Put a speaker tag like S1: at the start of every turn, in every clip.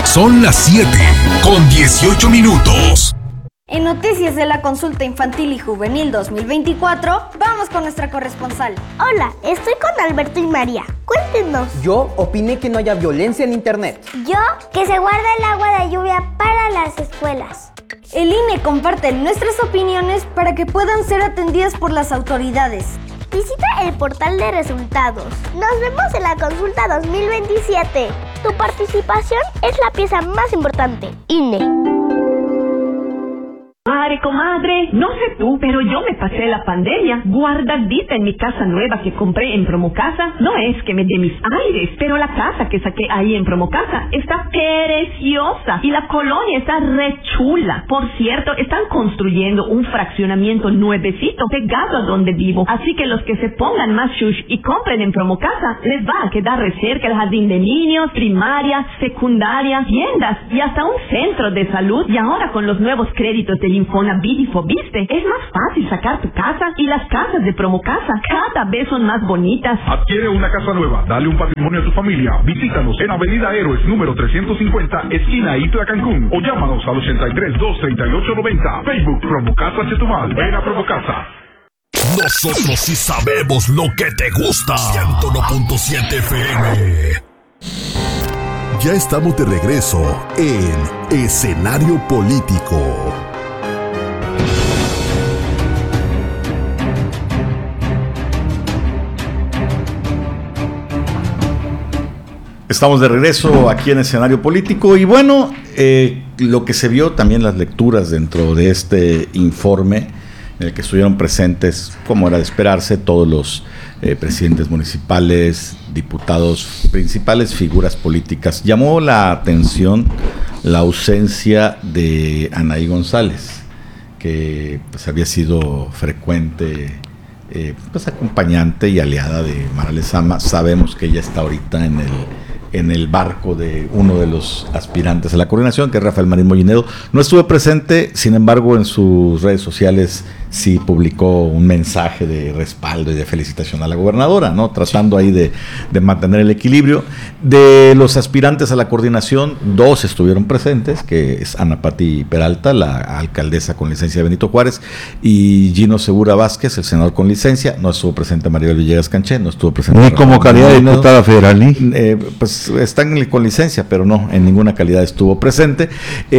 S1: Son las 7:18.
S2: En noticias de la consulta infantil y juvenil 2024, vamos con nuestra corresponsal.
S3: Hola, estoy con Alberto y María. Cuéntenos.
S4: Yo opiné que no haya violencia en internet.
S3: Yo, que se guarda el agua de lluvia para las escuelas.
S2: El INE comparte nuestras opiniones para que puedan ser atendidas por las autoridades.
S3: Visita el portal de resultados. Nos vemos en la consulta 2027. Tu participación es la pieza más importante. INE.
S5: Madre, comadre, no sé tú, pero yo me pasé la pandemia guardadita en mi casa nueva que compré en Promocasa. No es que me dé mis aires, pero la casa que saqué ahí en Promocasa está preciosa y la colonia está re chula. Por cierto, están construyendo un fraccionamiento nuevecito pegado a donde vivo. Así que los que se pongan más shush y compren en Promocasa, les va a quedar re cerca el jardín de niños, primaria, secundaria, tiendas y hasta un centro de salud. Y ahora con los nuevos créditos del Infonavit y Fobiste, es más fácil sacar tu casa y las casas de Promocasa cada vez son más bonitas.
S6: Adquiere una casa nueva, dale un patrimonio a tu familia. Visítanos en Avenida Héroes número 350, esquina Itla, Cancún, o llámanos al 83-238-90. Facebook Promocasa Chetumal. Ven a Promocasa.
S1: Nosotros sí sabemos lo que te gusta. 101.7 FM. Ya estamos de regreso en Escenario Político.
S7: Estamos de regreso aquí en Escenario Político y bueno, lo que se vio también las lecturas dentro de este informe en el que estuvieron presentes, como era de esperarse, todos los presidentes municipales, diputados, principales figuras políticas. Llamó la atención la ausencia de Anaí González, que pues había sido frecuente pues acompañante y aliada de Mara Lezama. Sabemos que ella está ahorita en el barco de uno de los aspirantes a la coordinación, que es Rafael Marín Mollinedo. No estuvo presente, sin embargo, en sus redes sociales sí publicó un mensaje de respaldo y de felicitación a la gobernadora, ¿no? Tratando ahí de mantener el equilibrio. De los aspirantes a la coordinación, 2 estuvieron presentes, que es Ana Pati Peralta, la alcaldesa con licencia de Benito Juárez, y Gino Segura Vázquez, el senador con licencia. No estuvo presente Maribel Villegas Canché, no estuvo presente.
S8: Ni como calidad de diputada federal, ni.
S7: Pues están con licencia, pero no, en ninguna calidad estuvo presente.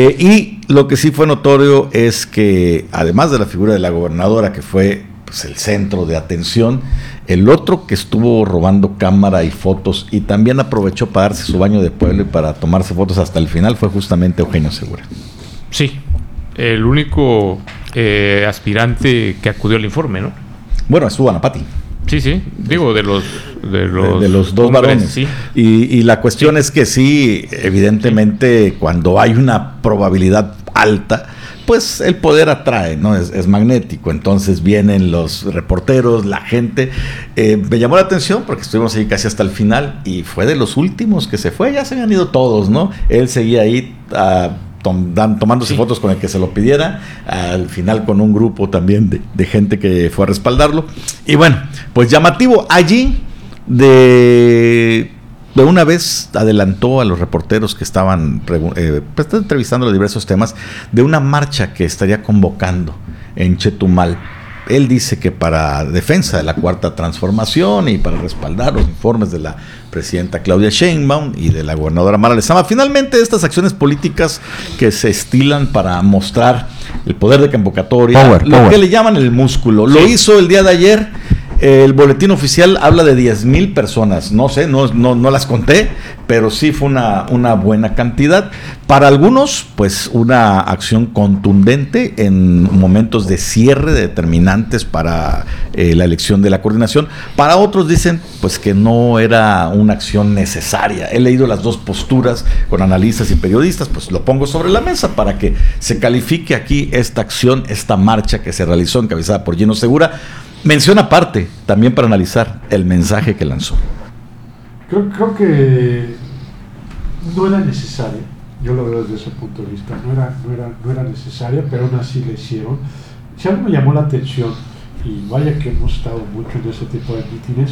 S7: Y lo que sí fue notorio es que, además de la figura de la gobernadora, que fue pues el centro de atención, el otro que estuvo robando cámara y fotos y también aprovechó para darse su baño de pueblo y para tomarse fotos hasta el final fue justamente Eugenio Segura.
S9: Sí, el único aspirante que acudió al informe, ¿no?
S7: Bueno, estuvo Ana Pati.
S9: Sí, digo, de los
S7: dos hombres, varones.
S9: Sí.
S7: Y la cuestión es que sí, evidentemente, cuando hay una probabilidad alta, pues el poder atrae, ¿no? Es magnético. Entonces vienen los reporteros, la gente. Me llamó la atención porque estuvimos ahí casi hasta el final y fue de los últimos que se fue. Ya se habían ido todos, ¿no? Él seguía ahí tomándose fotos con el que se lo pidiera, al final con un grupo también de gente que fue a respaldarlo. Y bueno, pues llamativo, allí de una vez adelantó a los reporteros que estaban entrevistando los diversos temas de una marcha que estaría convocando en Chetumal. Él dice que para defensa de la Cuarta Transformación y para respaldar los informes de la presidenta Claudia Sheinbaum y de la gobernadora Mara Lezama. Finalmente, estas acciones políticas que se estilan para mostrar el poder de convocatoria, lo que le llaman el músculo. Lo hizo el día de ayer. El boletín oficial habla de 10,000 personas. No sé, no las conté, pero sí fue una buena cantidad. Para algunos, pues una acción contundente en momentos de cierre determinantes para la elección de la coordinación. Para otros dicen pues que no era una acción necesaria. He leído las dos posturas con analistas y periodistas, pues lo pongo sobre la mesa para que se califique aquí esta acción, esta marcha que se realizó encabezada por Gino Segura. Mención aparte, también para analizar el mensaje que lanzó.
S10: Creo que no era necesaria, yo lo veo desde ese punto de vista, no era necesaria, pero aún así le hicieron. Si algo me llamó la atención, y vaya que hemos estado mucho en ese tipo de mítines,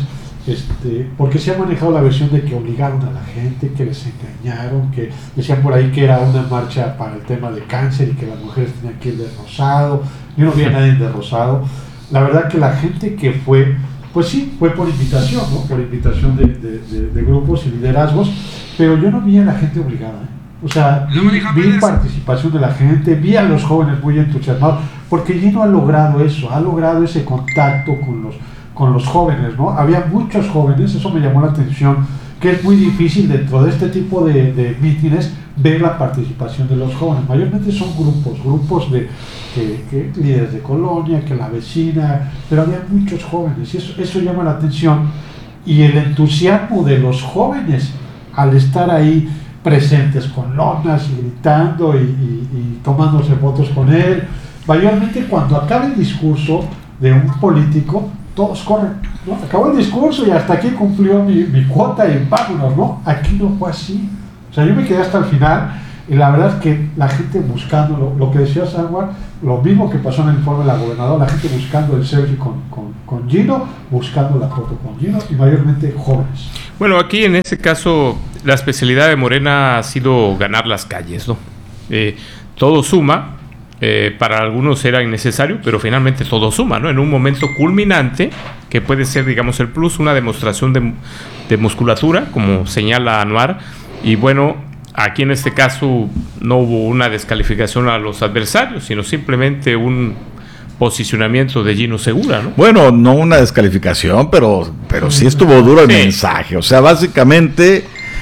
S10: porque se ha manejado la versión de que obligaron a la gente, que les engañaron, que decían por ahí que era una marcha para el tema de cáncer y que las mujeres tenían que ir de rosado. Yo no vi a nadie de rosado. La verdad que la gente que fue, pues sí, fue por invitación, ¿no? Por invitación de grupos y liderazgos, pero yo no vi a la gente obligada, O sea, vi participación de la gente, vi a los jóvenes muy entusiasmados, porque Gino ha logrado eso, ha logrado ese contacto con los jóvenes, ¿no? Había muchos jóvenes, eso me llamó la atención, que es muy difícil dentro de este tipo de mítines ver la participación de los jóvenes. Mayormente son grupos de que líderes de colonia, que la vecina, pero había muchos jóvenes, y eso llama la atención, y el entusiasmo de los jóvenes al estar ahí presentes con lonas y gritando y tomándose fotos con él. Mayormente cuando acaba el discurso de un político, todos corren, ¿no? Acabó el discurso y hasta aquí cumplió mi cuota y vámonos, ¿no? Aquí no fue así. O sea, yo me quedé hasta el final y la verdad es que la gente buscando, lo que decía Sanguar, lo mismo que pasó en el informe de la gobernadora, la gente buscando el selfie con Gino, buscando la foto con Gino y mayormente jóvenes.
S9: Bueno, aquí en este caso la especialidad de Morena ha sido ganar las calles, ¿no? Todo suma. Para algunos era innecesario, pero finalmente todo suma, ¿no? En un momento culminante, que puede ser, digamos, el plus, una demostración de musculatura, como señala Anuar, y bueno, aquí en este caso no hubo una descalificación a los adversarios, sino simplemente un posicionamiento de Gino Segura, ¿no?
S7: Bueno, no una descalificación, pero sí estuvo duro el mensaje, o sea, básicamente...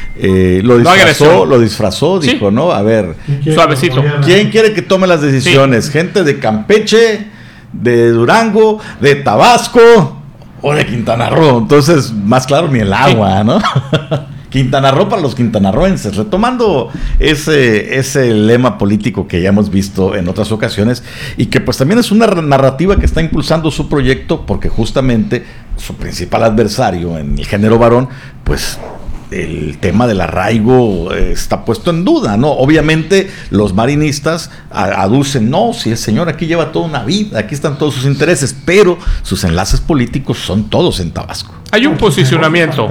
S7: lo disfrazó, dijo, ¿no? A ver,
S9: suavecito.
S7: ¿Quién quiere que tome las decisiones? ¿Gente de Campeche, de Durango, de Tabasco o de Quintana Roo? Entonces, más claro ni el agua, ¿no? Quintana Roo para los quintanarroenses, retomando ese lema político que ya hemos visto en otras ocasiones y que pues también es una narrativa que está impulsando su proyecto porque justamente su principal adversario en el género varón, pues el tema del arraigo está puesto en duda, ¿no? Obviamente los marinistas aducen, no, si el señor aquí lleva toda una vida, aquí están todos sus intereses, pero sus enlaces políticos son todos en Tabasco.
S9: Hay un posicionamiento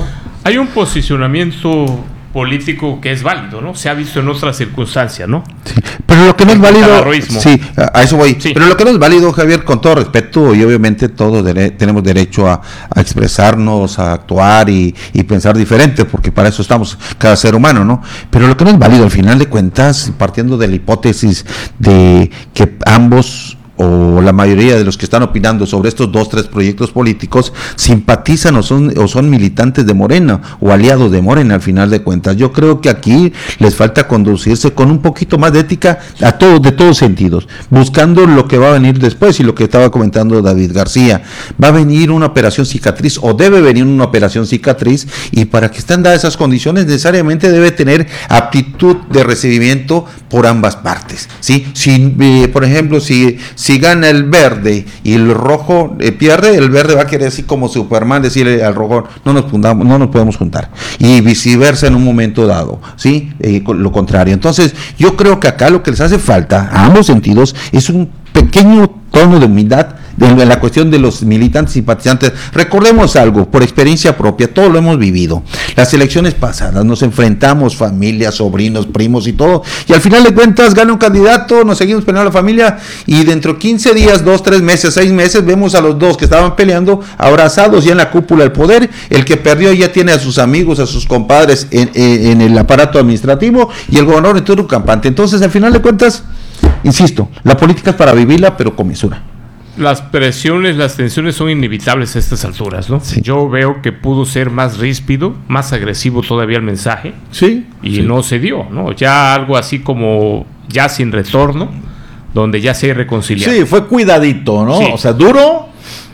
S9: político que es válido, ¿no? Se ha visto en otras circunstancias, ¿no?
S8: Sí, pero lo que no es válido, sí, a eso voy. Sí. Pero lo que no es válido, Javier, con todo respeto, y obviamente todos tenemos derecho a expresarnos, a actuar y pensar diferente, porque para eso estamos cada ser humano, ¿no? Pero lo que no es válido, al final de cuentas, partiendo de la hipótesis de que ambos o la mayoría de los que están opinando sobre estos 2-3 proyectos políticos simpatizan o son militantes de Morena o aliados de Morena al final de cuentas. Yo creo que aquí les falta conducirse con un poquito más de ética de todos sentidos, buscando lo que va a venir después y lo que estaba comentando David García. Va a venir una operación cicatriz o debe venir una operación cicatriz y para que estén dadas esas condiciones necesariamente debe tener aptitud de recibimiento por ambas partes, ¿sí? Por ejemplo, si gana el verde y el rojo pierde, el verde va a querer así como Superman decirle al rojo, no nos podemos juntar, y viceversa en un momento dado, ¿sí? Lo contrario. Entonces, yo creo que acá lo que les hace falta, a ambos sentidos, es un pequeño tono de humildad en la cuestión de los militantes y simpatizantes. Recordemos algo, por experiencia propia, todo lo hemos vivido. Las elecciones pasadas nos enfrentamos, familias, sobrinos, primos y todo, y al final de cuentas gana un candidato, nos seguimos peleando la familia, y dentro de 15 días, 2, 3 meses, 6 meses, vemos a los dos que estaban peleando abrazados ya en la cúpula del poder. El que perdió ya tiene a sus amigos, a sus compadres en el aparato administrativo, y el gobernador en todo campante. Entonces, al final de cuentas, insisto, la política es para vivirla, pero con mesura.
S9: Las presiones, las tensiones son inevitables a estas alturas, ¿no? Sí. Yo veo que pudo ser más ríspido, más agresivo todavía el mensaje.
S7: Sí.
S9: Y no se dio, ¿no? Ya algo así como ya sin retorno, donde ya se reconciliaron.
S7: Sí, fue cuidadito, ¿no? Sí. O sea, duro.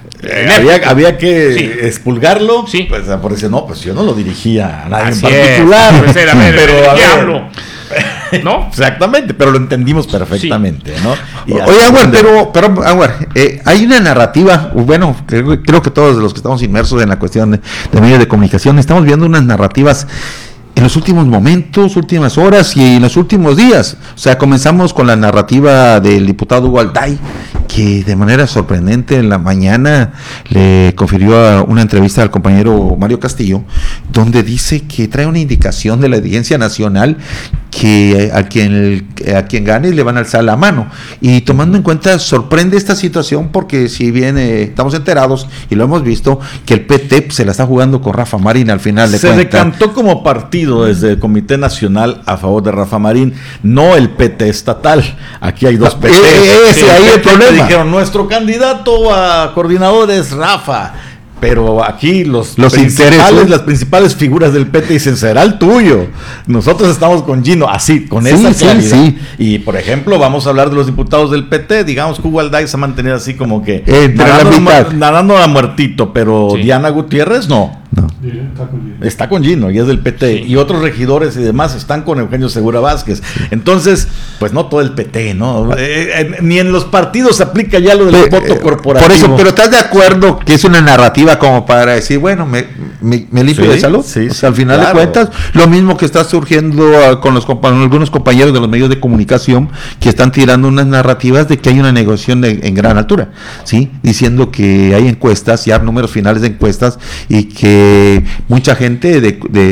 S7: Había que expulgarlo. Sí. Pues por eso no, pues yo no lo dirigía a nadie en particular.
S9: Pues era, pero a ver, ¿no?
S7: Exactamente, pero lo entendimos perfectamente, sí. ¿No?
S8: Oye, Anwar, pero Anwar, hay una narrativa, bueno, creo que todos los que estamos inmersos en la cuestión de medios de comunicación, estamos viendo unas narrativas en los últimos momentos, últimas horas y en los últimos días. O sea, comenzamos con la narrativa del diputado Hugo Alday, que de manera sorprendente en la mañana le confirió una entrevista al compañero Mario Castillo, donde dice que trae una indicación de la Audiencia Nacional que a quien gane le van a alzar la mano. Y tomando en cuenta, sorprende esta situación porque si bien estamos enterados y lo hemos visto, que el PT se la está jugando con Rafa Marín al final de cuentas.
S7: Se decantó como partido desde el Comité Nacional a favor de Rafa Marín, no el PT estatal. Aquí hay dos PT.
S8: Ahí el problema.
S7: Dijeron, nuestro candidato a coordinador es Rafa. Pero aquí los intereses, las principales figuras del PT dicen, será el tuyo. Nosotros estamos con Gino, así, con esa claridad. Sí. Y por ejemplo, vamos a hablar de los diputados del PT. Digamos que Hugo Alday se ha mantenido así como que nadando a muertito, pero Diana Gutiérrez no. Está con Gino y es del PT. Y otros regidores y demás están con Eugenio Segura Vázquez. Entonces, pues no todo el PT, ¿no? Ni en los partidos se aplica ya lo del voto corporativo.
S8: Por eso, pero ¿estás de acuerdo que es una narrativa como para decir, bueno, me limpio de salud?
S7: Sí,
S8: o sea, al final de cuentas, lo mismo que está surgiendo con algunos compañeros de los medios de comunicación que están tirando unas narrativas de que hay una negociación en gran altura, ¿sí? Diciendo que hay encuestas, ya números finales de encuestas y que mucha gente de